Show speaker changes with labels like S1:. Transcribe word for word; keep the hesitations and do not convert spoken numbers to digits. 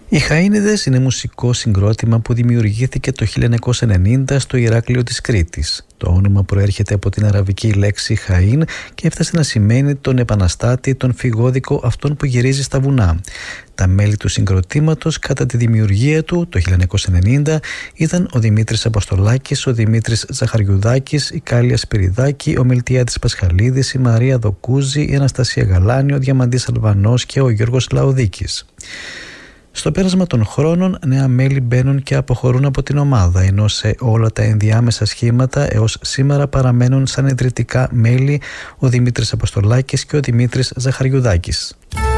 S1: Οι Χαΐνιδες είναι μουσικό συγκρότημα που δημιουργήθηκε το χίλια εννιακόσια ενενήντα στο Ηράκλειο της Κρήτης. Το όνομα προέρχεται από την αραβική λέξη Χαΐν και έφτασε να σημαίνει τον επαναστάτη, τον φυγόδικο, αυτόν που γυρίζει στα βουνά. Τα μέλη του συγκροτήματος κατά τη δημιουργία του το χίλια εννιακόσια ενενήντα ήταν ο Δημήτρης Αποστολάκης, ο Δημήτρης Ζαχαριουδάκης, η Κάλια Σπυριδάκη, ο Μιλτιάδης Πασχαλίδης, η Μαρία Δοκούζη, η Αναστασία Γαλάνη, ο Διαμαντής Αλβανός και ο Γιώργος Λαοδίκης. Στο πέρασμα των χρόνων, νέα μέλη μπαίνουν και αποχωρούν από την ομάδα, ενώ σε όλα τα ενδιάμεσα σχήματα έως σήμερα παραμένουν σαν ιδρυτικά μέλη ο Δημήτρης Αποστολάκης και ο Δημήτρης Ζαχαριουδάκης.